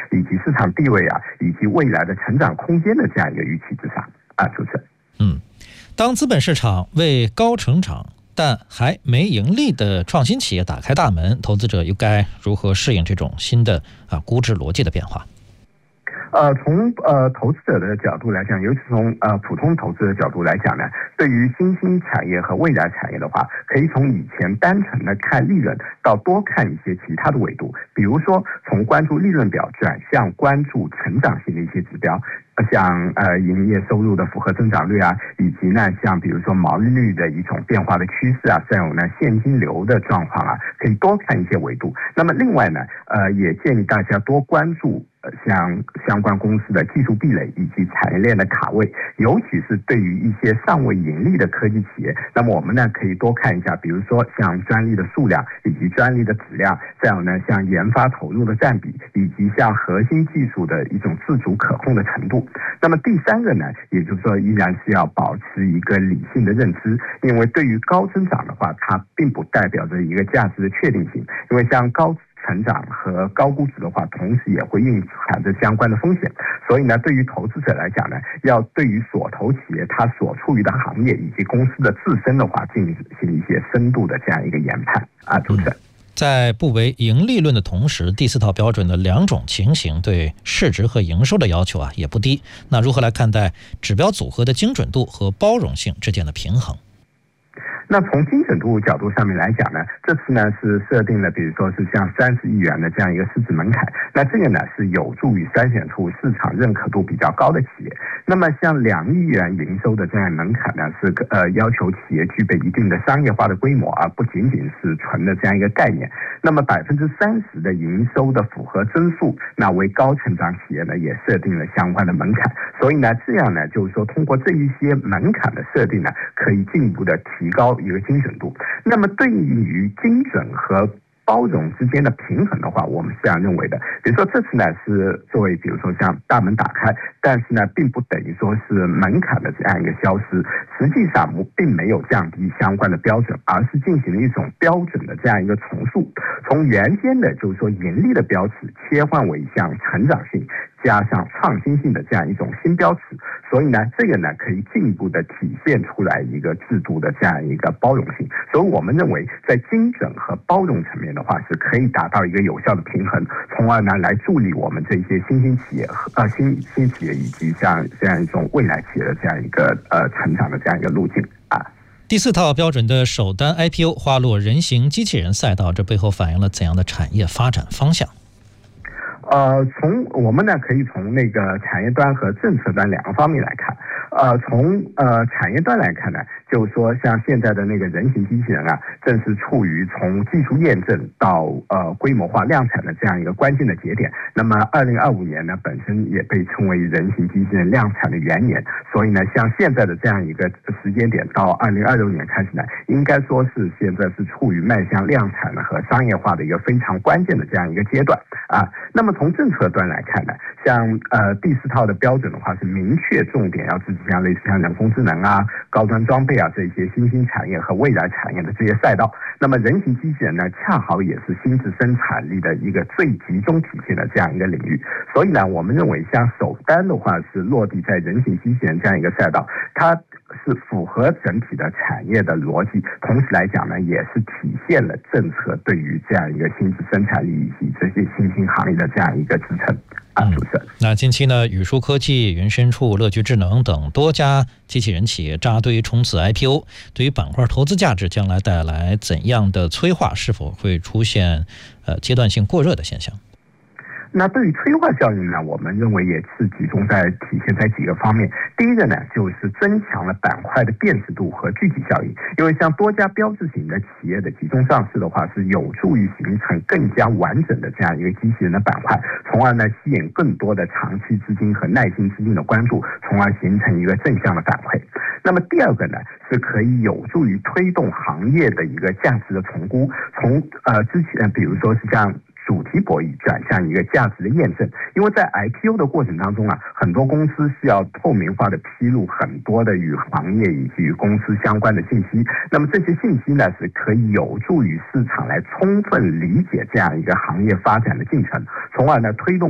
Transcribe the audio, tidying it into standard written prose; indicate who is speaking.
Speaker 1: 以及市场地位以及未来的成长空间的这样一个预期之上主持人。
Speaker 2: 当资本市场为高成长但还没盈利的创新企业打开大门，投资者又该如何适应这种新的估值逻辑的变化？
Speaker 1: 从投资者的角度来讲，尤其从普通投资者的角度来讲呢，对于新兴产业和未来产业的话，可以从以前单纯的看利润，到多看一些其他的维度，比如说从关注利润表转向关注成长性的一些指标，像营业收入的复合增长率以及呢像比如说毛利率的一种变化的趋势再有呢现金流的状况可以多看一些维度。那么另外呢也建议大家多关注像相关公司的技术壁垒以及产业链的卡位，尤其是对于一些尚未盈利的科技企业，那么我们呢可以多看一下，比如说像专利的数量以及专利的质量，再有呢像研发投入的占比，以及像核心技术的一种自主可控的程度。那么第三个呢，也就是说依然是要保持一个理性的认知，因为对于高增长的话，它并不代表着一个价值的确定性，因为像高成长和高估值的话，同时也会蕴含着相关的风险。所以呢，对于投资者来讲呢，要对于所投企业它所处于的行业以及公司的自身的话，进行一些深度的这样一个研判主持人。
Speaker 2: 在不为盈利论的同时，第四套标准的两种情形对市值和营收的要求也不低。那如何来看待指标组合的精准度和包容性之间的平衡？
Speaker 1: 那从精准度角度上面来讲呢，这次呢是设定了比如说是像30亿元的这样一个市值门槛，那这个呢是有助于筛选出市场认可度比较高的企业。那么像2亿元营收的这样门槛呢，是要求企业具备一定的商业化的规模，而不仅仅是纯的这样一个概念。那么30%的营收的复合增速，那为高成长企业呢也设定了相关的门槛。所以呢，这样呢就是说通过这一些门槛的设定呢，可以进一步的提高一个精准度。那么对于精准和包容之间的平衡的话，我们是这样认为的。比如说这次呢是作为比如说像大门打开，但是呢并不等于说是门槛的这样一个消失，实际上并没有降低相关的标准，而是进行了一种标准的这样一个重塑，从原先的就是说盈利的标尺切换为像成长性加上创新性的这样一种新标尺。所以呢这个呢可以进一步的体现出来一个制度的这样一个包容性。所以我们认为在精准和包容层面的话，是可以达到一个有效的平衡，从而呢来助力我们这些新兴企业和新企业以及像这样一种未来企业的这样一个成长的这样一个路径
Speaker 2: 第四套标准的首单 IPO 花落人形机器人赛道，这背后反映了怎样的产业发展方向？
Speaker 1: 从我们呢可以从那个产业端和政策端两个方面来看。从产业端来看呢，就是说像现在的那个人形机器人正是处于从技术验证到规模化量产的这样一个关键的节点。那么2025年呢本身也被称为人形机器人量产的元年，所以呢像现在的这样一个时间点到2026年开始呢，应该说是现在是处于迈向量产和商业化的一个非常关键的这样一个阶段那么从政策端来看呢，像第四套的标准的话是明确重点要支持像类似像人工智能高端装备这些新兴产业和未来产业的这些赛道。那么人形机器人呢恰好也是新质生产力的一个最集中体现的这样一个领域。所以呢我们认为像首单的话是落地在人形机器人这样一个赛道，它是符合整体的产业的逻辑，同时来讲呢也是体现了政策对于这样一个新质生产力以及这些新兴行业的这样一个支撑主持人。
Speaker 2: 那近期呢，宇舒科技、云深处、乐居智能等多家机器人企业扎堆冲刺 IPO， 对于板块投资价值将来带来怎样的催化？是否会出现阶段性过热的现象？
Speaker 1: 那对于催化效应呢，我们认为也是集中在体现在几个方面。第一个呢，就是增强了板块的辨识度和聚集效应。因为像多家标志型的企业的集中上市的话，是有助于形成更加完整的这样一个机器人的板块，从而呢吸引更多的长期资金和耐心资金的关注，从而形成一个正向的反馈。那么第二个呢，是可以有助于推动行业的一个价值的重估，从之前比如说是像主题博弈转向一个价值的验证。因为在 IPO 的过程当中很多公司需要透明化的披露很多的与行业以及与公司相关的信息。那么这些信息呢，是可以有助于市场来充分理解这样一个行业发展的进程，从而呢推动